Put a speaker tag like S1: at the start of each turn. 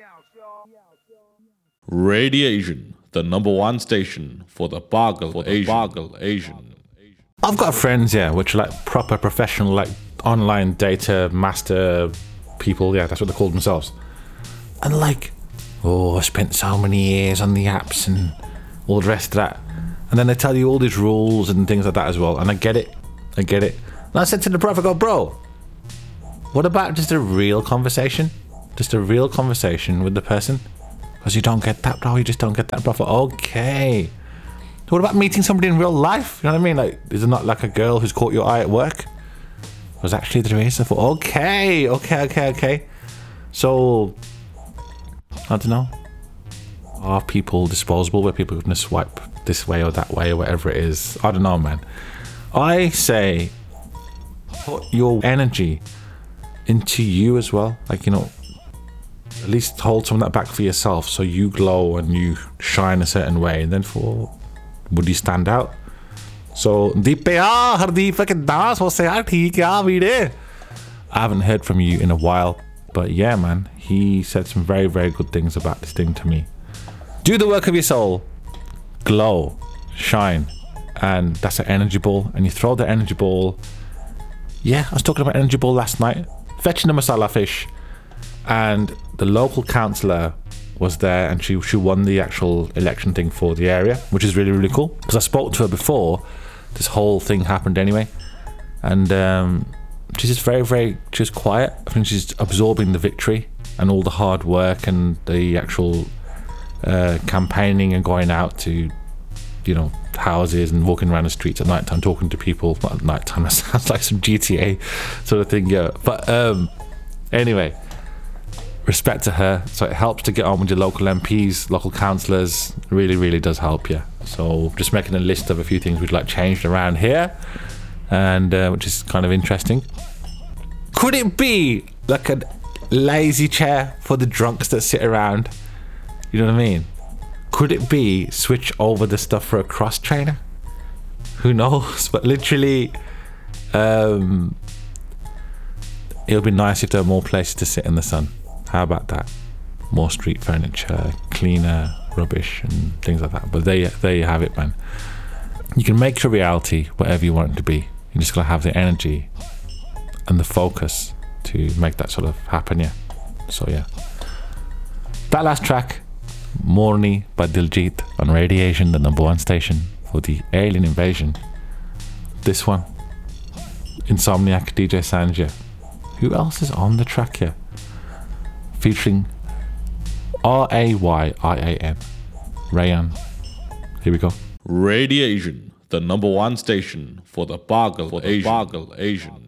S1: Radiation, the number one station for the Boggle Asian.
S2: I've got friends, which are like proper professional, like online data master people. Yeah, that's what they call themselves. And like, I spent so many years on the apps and all the rest of that. And then they tell you all these rules and things like that as well. And I get it. And I said to the bro, I go, bro, what about just a real conversation? Just a real conversation with the person? Because you don't get that, bro. You just don't get that, bro. Okay. What about meeting somebody in real life? You know what I mean? Like, is it not like a girl who's caught your eye at work? Was actually there is. I thought, okay. So, I don't know. Are people disposable where people can swipe this way or that way or whatever it is? I don't know, man. I say, put your energy into you as well. Like, at least hold some of that back for yourself so you glow and you shine a certain way. And then would you stand out? So, I haven't heard from you in a while. But yeah, man, he said some very, very good things about this thing to me. Do the work of your soul. Glow. Shine. And that's an energy ball. And you throw the energy ball. Yeah, I was talking about energy ball last night. Fetching the masala fish. And the local councillor was there and she won the actual election thing for the area, which is really, really cool. Because I spoke to her before this whole thing happened anyway. And she's just very, very, she's quiet. I think she's absorbing the victory and all the hard work and the actual campaigning and going out to, houses and walking around the streets at night time, talking to people. Not at night time, that sounds like some GTA sort of thing, yeah. But anyway, respect to her. So it helps to get on with your local MPs, local councillors. Really, really does help you. So just making a list of a few things we'd like changed around here, and which is kind of interesting. Could it be like a lazy chair for the drunks that sit around? You know what I mean? Could it be switch over the stuff for a cross trainer? Who knows? But literally, it would be nice if there were more places to sit in the sun. How about that? More street furniture, cleaner rubbish and things like that. But there you have it, man. You can make your reality whatever you want it to be. You just gotta have the energy and the focus to make that sort of happen, yeah. So yeah. That last track, Morni by Diljit on Radiation, the number one station for the alien invasion. This one, Insomniac DJ Sanja. Who else is on the track here? Featuring Rayyan. Rayan. Here we go.
S1: Radiation, the number one station for the Boggle Asian.